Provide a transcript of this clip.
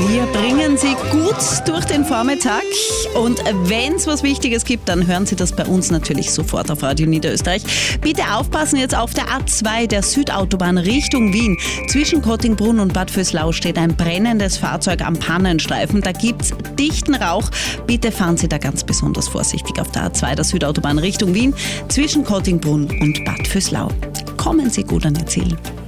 Wir bringen Sie gut durch den Vormittag und wenn es was Wichtiges gibt, dann hören Sie das bei uns natürlich sofort auf Radio Niederösterreich. Bitte aufpassen, jetzt auf der A2 der Südautobahn Richtung Wien. Zwischen Kottingbrunn und Bad Vöslau steht ein brennendes Fahrzeug am Pannenstreifen. Da gibt's dichten Rauch. Bitte fahren Sie da ganz besonders vorsichtig auf der A2 der Südautobahn Richtung Wien. Zwischen Kottingbrunn und Bad Vöslau. Kommen Sie gut an Ihr Ziel.